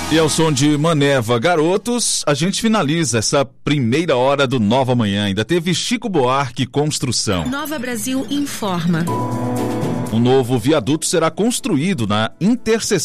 E ao som de Maneva Garotos, a gente finaliza essa primeira hora do Nova Manhã. Ainda teve Chico Buarque Construção. Nova Brasil informa. Um novo viaduto será construído na interseção